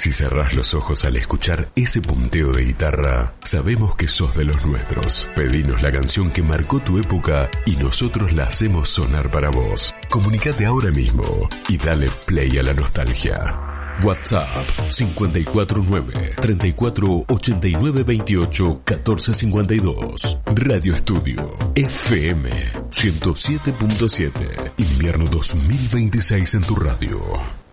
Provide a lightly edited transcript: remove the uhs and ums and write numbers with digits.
Si cerrás los ojos al escuchar ese punteo de guitarra, sabemos que sos de los nuestros. Pedinos la canción que marcó tu época y nosotros la hacemos sonar para vos. Comunicate ahora mismo y dale play a la nostalgia. WhatsApp 549-3489-28-1452. Radio Estudio FM 107.7. Invierno 2026 en tu radio.